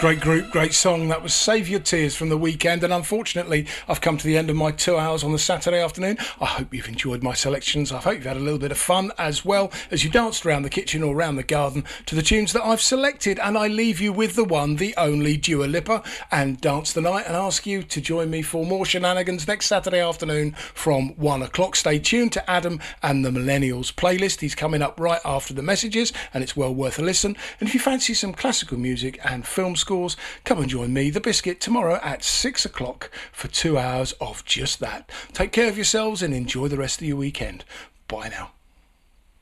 Great group, great song. That was Save Your Tears from The Weekend. And unfortunately, I've come to the end of my 2 hours on the Saturday afternoon. I hope you've enjoyed my selections. I hope you've had a little bit of fun as well as you danced around the kitchen or around the garden to the tunes that I've selected. And I leave you with the one, the only Dua Lipa, and Dance the Night, and ask you to join me for more shenanigans next Saturday afternoon from 1 o'clock. Stay tuned to Adam and the Millennials playlist. He's coming up right after the messages, and it's well worth a listen. And if you fancy some classical music and film scores, come and join me, The Biscuit, tomorrow at 6 o'clock for 2 hours of just that. Take care of yourselves and enjoy the rest of your weekend. Bye now.